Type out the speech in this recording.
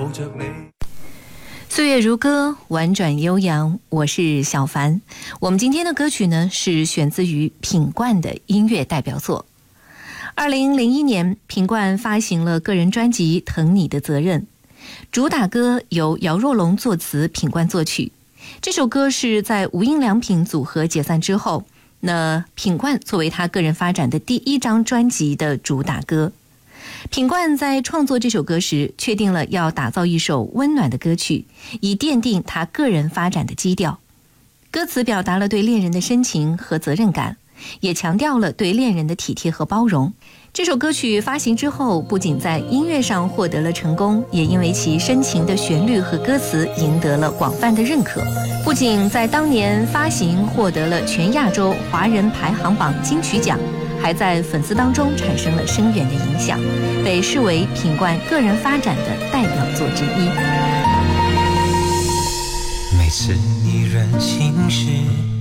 着你。 岁月如歌，婉转悠扬，我是小凡。我们今天的歌曲呢，是选自于品冠的音乐代表作。2001年，品冠发行了个人专辑《疼你的责任》，主打歌由姚若龙作词，品冠作曲。这首歌是在无印良品组合解散之后，那品冠作为他个人发展的第一张专辑的主打歌。品冠在创作这首歌时，确定了要打造一首温暖的歌曲，以奠定他个人发展的基调。歌词表达了对恋人的深情和责任感，也强调了对恋人的体贴和包容。这首歌曲发行之后，不仅在音乐上获得了成功，也因为其深情的旋律和歌词赢得了广泛的认可。不仅在当年发行获得了全亚洲华人排行榜金曲奖，还在粉丝当中产生了深远的影响，被视为品冠个人发展的代表作之一。 每次你任性时，